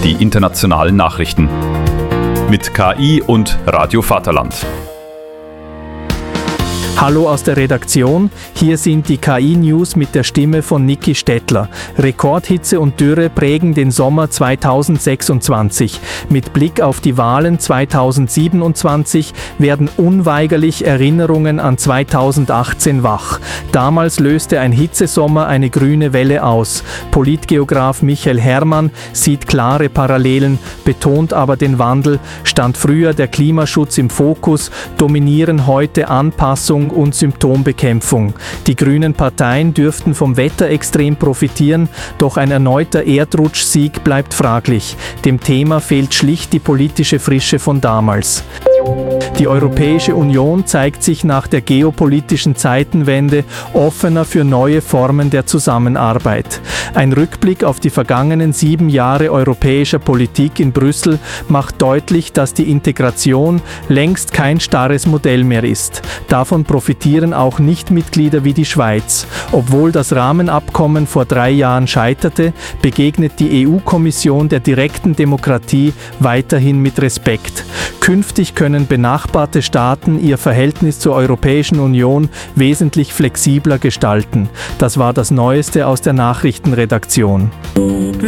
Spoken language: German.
die internationalen Nachrichten. Mit KI und Radio Vaterland. Hallo aus der Redaktion, hier sind die KI-News mit der Stimme von Niki Stettler. Rekordhitze und Dürre prägen den Sommer 2026. Mit Blick auf die Wahlen 2027 werden unweigerlich Erinnerungen an 2018 wach. Damals löste ein Hitzesommer eine grüne Welle aus. Politgeograf Michael Herrmann sieht klare Parallelen, betont aber den Wandel. Stand früher der Klimaschutz im Fokus, dominieren heute Anpassung und Symptombekämpfung. Die grünen Parteien dürften vom Wetterextrem profitieren, doch ein erneuter Erdrutschsieg bleibt fraglich. Dem Thema fehlt schlicht die politische Frische von damals. Die Europäische Union zeigt sich nach der geopolitischen Zeitenwende offener für neue Formen der Zusammenarbeit. Ein Rückblick auf die vergangenen 7 Jahre europäischer Politik in Brüssel macht deutlich, dass die Integration längst kein starres Modell mehr ist. Davon profitieren auch Nichtmitglieder wie die Schweiz. Obwohl das Rahmenabkommen vor 3 Jahren scheiterte, begegnet die EU-Kommission der direkten Demokratie weiterhin mit Respekt. Künftig können benachbarte Staaten ihr Verhältnis zur Europäischen Union wesentlich flexibler gestalten. Das war das Neueste aus der Nachrichtenredaktion.